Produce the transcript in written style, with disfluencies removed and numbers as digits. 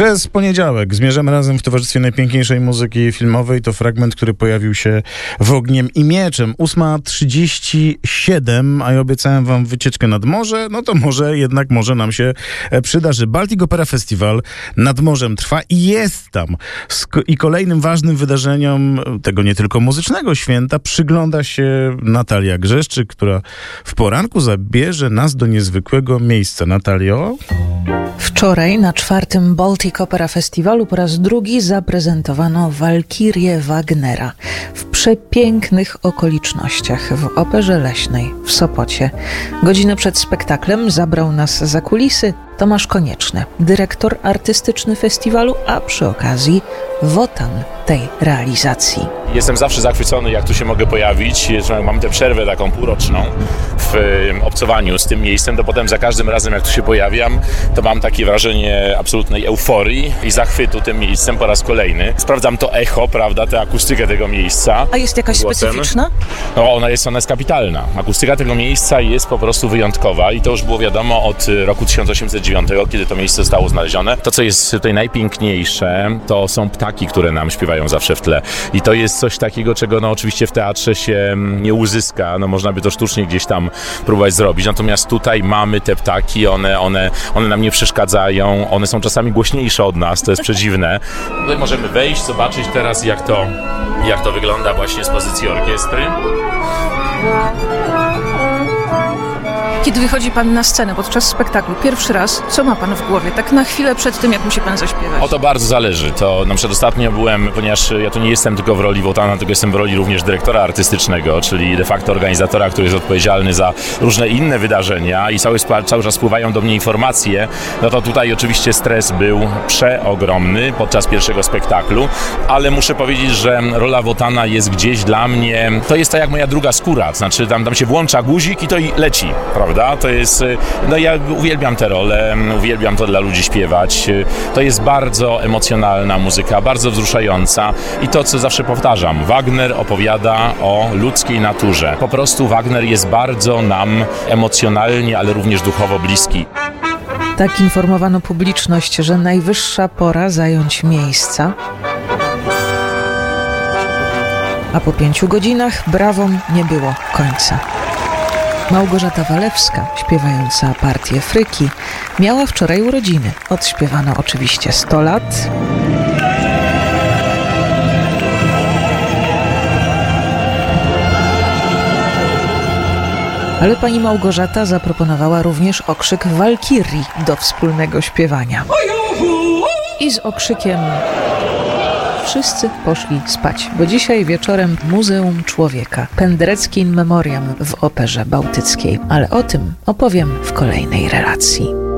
Przez poniedziałek zmierzamy razem w towarzystwie najpiękniejszej muzyki filmowej. To fragment, który pojawił się w Ogniem i Mieczem. 8:37, a ja obiecałem wam wycieczkę nad morze. No to może nam się przydarzy. Baltic Opera Festival nad morzem trwa i jest tam. I kolejnym ważnym wydarzeniom tego nie tylko muzycznego święta przygląda się Natalia Grzeszczyk, która w poranku zabierze nas do niezwykłego miejsca. Natalio? Wczoraj na 4. Baltic Opera Festiwalu po raz drugi zaprezentowano Walkirię Wagnera w przepięknych okolicznościach w Operze Leśnej w Sopocie. Godzinę przed spektaklem zabrał nas za kulisy Tomasz Konieczny, dyrektor artystyczny festiwalu, a przy okazji wotan tej realizacji. Jestem zawsze zachwycony, jak tu się mogę pojawić. Mam tę przerwę taką półroczną w obcowaniu z tym miejscem, to potem za każdym razem, jak tu się pojawiam, to mam takie wrażenie absolutnej euforii i zachwytu tym miejscem po raz kolejny. Sprawdzam to echo, prawda, tę akustykę tego miejsca. A jest jakaś specyficzna? No, ona jest kapitalna. Akustyka tego miejsca jest po prostu wyjątkowa i to już było wiadomo od roku 1809, kiedy to miejsce zostało znalezione. To, co jest tutaj najpiękniejsze, to są ptaki, które nam śpiewają zawsze w tle. I to jest coś takiego, czego oczywiście w teatrze się nie uzyska. Można by to sztucznie gdzieś tam próbować zrobić. Natomiast tutaj mamy te ptaki, one nam nie przeszkadzają, one są czasami głośniejsze od nas, to jest przedziwne. Tutaj możemy wejść, zobaczyć teraz, jak to wygląda właśnie z pozycji orkiestry. Kiedy wychodzi pan na scenę podczas spektaklu, pierwszy raz, co ma pan w głowie? Tak na chwilę przed tym, jak musi pan zaśpiewać. O to bardzo zależy. To na przykład ostatnio byłem, ponieważ ja tu nie jestem tylko w roli wotana, tylko jestem w roli również dyrektora artystycznego, czyli de facto organizatora, który jest odpowiedzialny za różne inne wydarzenia i cały czas spływają do mnie informacje. No to tutaj oczywiście stres był przeogromny podczas pierwszego spektaklu, ale muszę powiedzieć, że rola wotana jest gdzieś dla mnie, to jest tak jak moja druga skóra, to znaczy tam się włącza guzik i to i leci, prawda? To jest, ja uwielbiam tę rolę, uwielbiam to dla ludzi śpiewać. To jest bardzo emocjonalna muzyka, bardzo wzruszająca i to, co zawsze powtarzam, Wagner opowiada o ludzkiej naturze. Po prostu Wagner jest bardzo nam emocjonalnie, ale również duchowo bliski. Tak informowano publiczność, że najwyższa pora zająć miejsca. A po 5 godzinach brawom nie było końca. Małgorzata Walewska, śpiewająca partię Fryki, miała wczoraj urodziny. Odśpiewano oczywiście 100 lat. Ale pani Małgorzata zaproponowała również okrzyk Walkirii do wspólnego śpiewania. I z okrzykiem wszyscy poszli spać, bo dzisiaj wieczorem Muzeum Człowieka, Penderecki in Memoriam w Operze Bałtyckiej. Ale o tym opowiem w kolejnej relacji.